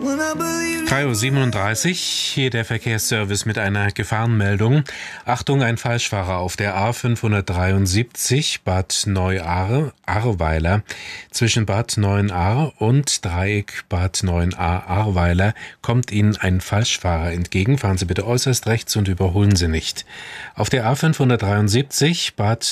3:37 Uhr, hier der Verkehrsservice mit einer Gefahrenmeldung. Achtung, ein Falschfahrer auf der A573 Bad Neuahr-Ahrweiler. Zwischen Bad Neuenahr und Dreieck Bad Neuenahr-Ahrweiler kommt Ihnen ein Falschfahrer entgegen. Fahren Sie bitte äußerst rechts und überholen Sie nicht. Auf der A573 Bad